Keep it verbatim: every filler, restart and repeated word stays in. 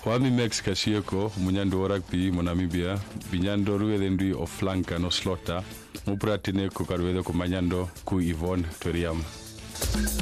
Wami Mex Kasieko, Munyando Rugby, Monamibia, Binyando Ruedendui of Flanka no Slaughter, Mupratine Kukarwedo Kumanyando, Ku Yvonne Toriam.